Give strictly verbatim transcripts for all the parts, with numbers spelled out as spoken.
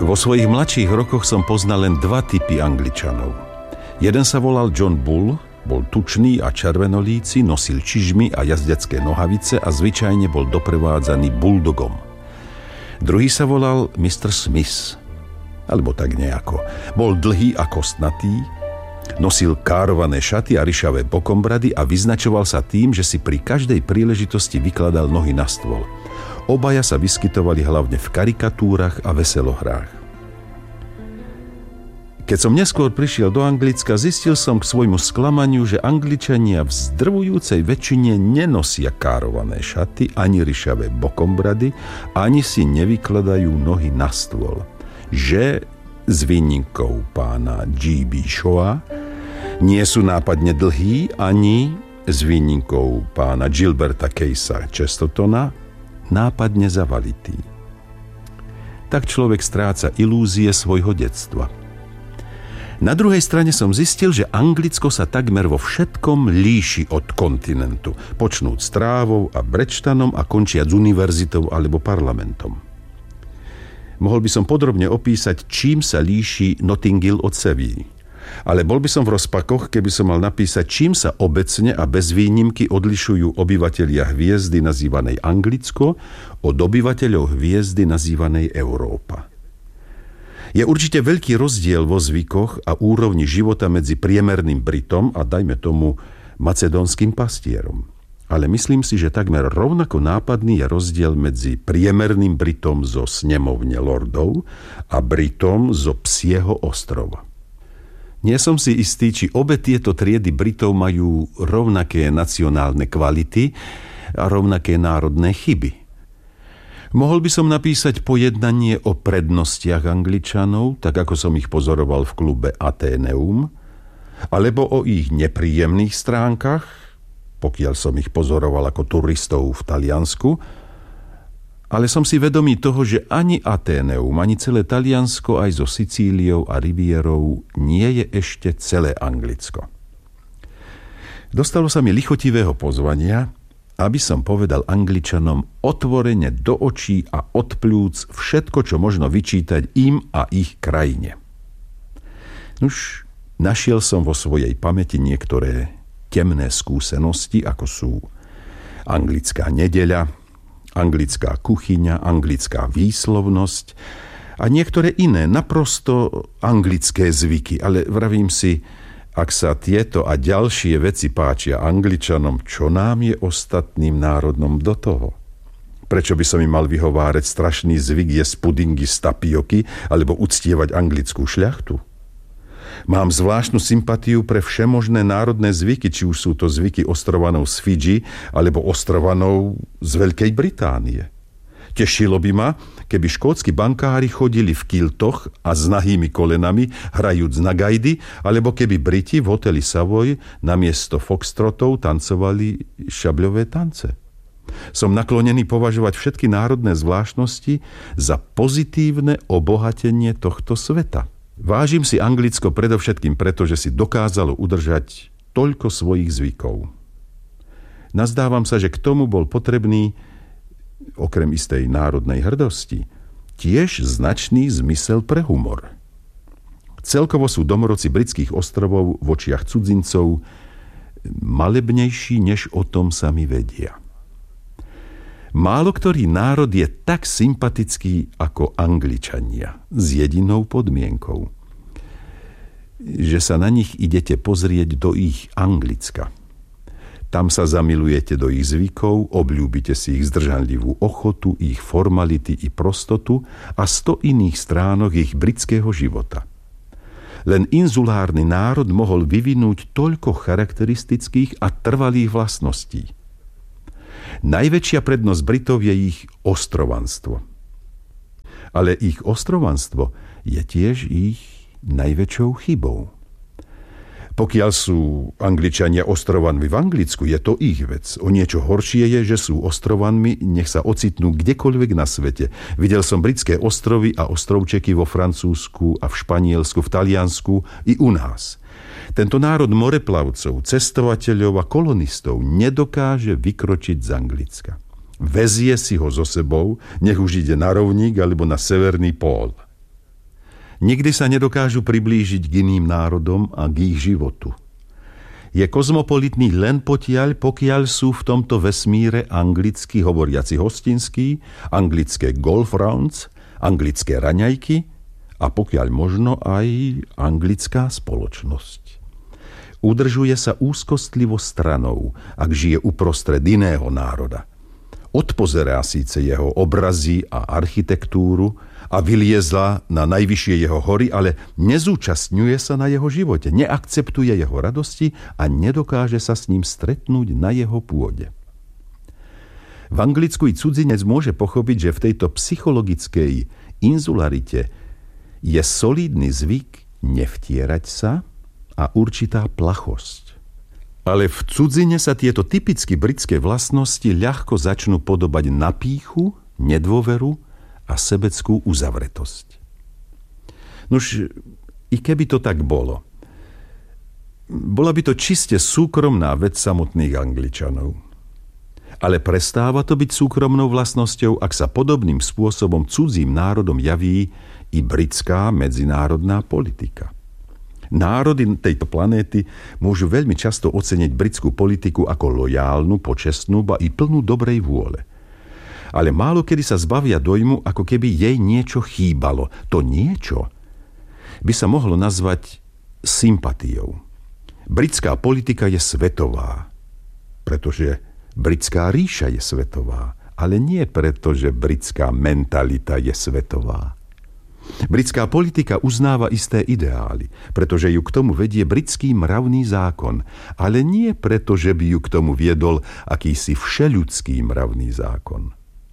Vo svojich mladších rokoch som poznal len dva typy Angličanov. Jeden sa volal John Bull, bol tučný a červenolíci, nosil čižmy a jazdecké nohavice a zvyčajne bol doprevádzaný bulldogom. Druhý sa volal mister Smith, alebo tak nejako. Bol dlhý a kostnatý, nosil kárované šaty a ryšavé bokombrady a vyznačoval sa tým, že si pri každej príležitosti vykladal nohy na stôl. Obaja sa vyskytovali hlavne v karikatúrach a veselohrách. Keď som neskôr prišiel do Anglicka, zistil som k svojmu sklamaniu, že Angličania v zdrvujúcej väčšine nenosia kárované šaty, ani ryšavé bokombrady, ani si nevykladajú nohy na stôl. Že s výnimkou pána G B Shawa nie sú nápadne dlhí, ani s výnimkou pána Gilberta Casea Chestertona nápadne zavalitý. Tak človek stráca ilúzie svojho detstva. Na druhej strane som zistil, že Anglicko sa takmer vo všetkom líši od kontinentu, počnúc trávou a brečtanom a končiac univerzitou alebo parlamentom. Mohol by som podrobne opísať, čím sa líši Notting Hill od Sevilly. Ale bol by som v rozpakoch, keby som mal napísať, čím sa obecne a bez výnimky odlišujú obyvatelia hviezdy nazývanej Anglicko od obyvateľov hviezdy nazývanej Európa. Je určite veľký rozdiel vo zvykoch a úrovni života medzi priemerným Britom a dajme tomu macedónskym pastierom. Ale myslím si, že takmer rovnako nápadný je rozdiel medzi priemerným Britom zo snemovne lordov a Britom zo Psieho ostrova. Nie som si istý, či obe tieto triedy Britov majú rovnaké nacionálne kvality a rovnaké národné chyby. Mohol by som napísať pojednanie o prednostiach Angličanov, tak ako som ich pozoroval v klube Atheneum, alebo o ich nepríjemných stránkach, pokiaľ som ich pozoroval ako turistov v Taliansku, ale som si vedomý toho, že ani Atheneum, ani celé Taliansko aj so Sicíliou a Rivierou nie je ešte celé Anglicko. Dostalo sa mi lichotivého pozvania, aby som povedal Angličanom otvorene do očí a od pľúc všetko, čo možno vyčítať im a ich krajine. Nuž, našiel som vo svojej pamäti niektoré temné skúsenosti, ako sú anglická nedeľa, anglická kuchyňa, anglická výslovnosť a niektoré iné, naprosto anglické zvyky. Ale vravím si, ak sa tieto a ďalšie veci páčia Angličanom, čo nám je ostatným národom do toho? Prečo by som im mal vyhovárať strašný zvyk jesť pudingy z tapioky alebo uctievať anglickú šľachtu? Mám zvláštnu sympatiu pre všemožné národné zvyky, či už sú to zvyky ostrovanov z Fidži alebo ostrovanov z Veľkej Británie. Tešilo by ma, keby škótsky bankári chodili v kiltoch a s nahými kolenami, hrajúc na gajdy, alebo keby Briti v hoteli Savoy namiesto foxtrotov tancovali šabľové tance. Som naklonený považovať všetky národné zvláštnosti za pozitívne obohatenie tohto sveta. Vážim si Anglicko predovšetkým preto, že si dokázalo udržať toľko svojich zvykov. Nazdávam sa, že k tomu bol potrebný, okrem istej národnej hrdosti, tiež značný zmysel pre humor. Celkovo sú domorodci britských ostrovov v očiach cudzincov malebnejší, než o tom sami vedia. Málo ktorý národ je tak sympatický ako Angličania, s jedinou podmienkou, že sa na nich idete pozrieť do ich Anglicka. Tam sa zamilujete do ich zvykov, obľúbite si ich zdržanlivú ochotu, ich formality i prostotu a sto iných stránok ich britského života. Len inzulárny národ mohol vyvinúť toľko charakteristických a trvalých vlastností. Najväčšia prednosť Britov je ich ostrovanstvo. Ale ich ostrovanstvo je tiež ich najväčšou chybou. Pokiaľ sú Angličania ostrovanmi v Anglicku, je to ich vec. O niečo horšie je, že sú ostrovanmi, nech sa ocitnú kdekoľvek na svete. Videl som britské ostrovy a ostrovčeky vo Francúzsku a v Španielsku, v Taliansku i u nás. Tento národ moreplavcov, cestovateľov a kolonistov nedokáže vykročiť z Anglicka. Vezie si ho so sebou, nech už ide na rovník alebo na severný pól. Nikdy sa nedokážu priblížiť k iným národom a k ich životu. Je kozmopolitný len potiaľ, pokiaľ sú v tomto vesmíre anglicky hovoriaci hostinský, anglické golf rounds, anglické raňajky a pokiaľ možno aj anglická spoločnosť. Udržuje sa úzkostlivo stranou, ak žije uprostred iného národa. Odpozerá síce jeho obrazy a architektúru a vyliezla na najvyššie jeho hory, ale nezúčastňuje sa na jeho živote, neakceptuje jeho radosti a nedokáže sa s ním stretnúť na jeho pôde. V Anglicku i cudzinec môže pochopiť, že v tejto psychologickej inzularite je solídny zvyk nevtierať sa a určitá plachosť. Ale v cudzine sa tieto typicky britské vlastnosti ľahko začnú podobať na pýchu, nedôveru a sebeckú uzavretosť. Nož, i keby to tak bolo, bola by to čiste súkromná vec samotných Angličanov. Ale prestáva to byť súkromnou vlastnosťou, ak sa podobným spôsobom cudzím národom javí i britská medzinárodná politika. Národy tejto planéty môžu veľmi často oceniť britskú politiku ako lojálnu, počestnú, ba i plnú dobrej vôle. Ale málo kedy sa zbavia dojmu, ako keby jej niečo chýbalo. To niečo by sa mohlo nazvať sympatiou. Britská politika je svetová, pretože britská ríša je svetová, ale nie preto, že britská mentalita je svetová. Britská politika uznáva isté ideály, pretože ju k tomu vedie britský mravný zákon, ale nie preto, že by ju k tomu viedol akýsi všeľudský mravný zákon.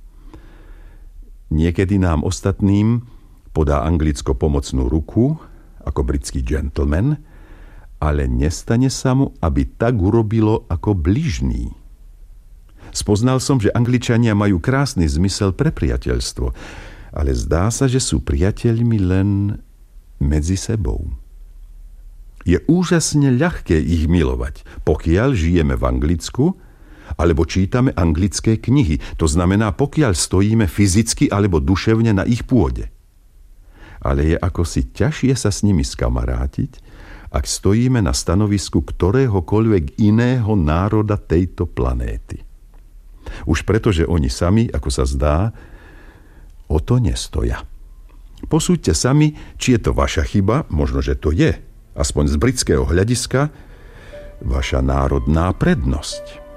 Niekedy nám ostatným podá Anglicko pomocnú ruku, ako britský gentleman, ale nestane sa mu, aby tak urobilo ako bližný. Spoznal som, že Angličania majú krásny zmysel pre priateľstvo, ale zdá sa, že sú priateľmi len medzi sebou. Je úžasne ľahké ich milovať, pokiaľ žijeme v Anglicku alebo čítame anglické knihy, to znamená, pokiaľ stojíme fyzicky alebo duševne na ich pôde. Ale je ako si ťažšie sa s nimi skamarátiť, ak stojíme na stanovisku ktoréhokoľvek iného národa tejto planéty. Už preto, že oni sami, ako sa zdá, o to nestoja. Posúďte sami, či je to vaša chyba, možno, že to je, aspoň z britského hľadiska, vaša národná prednosť.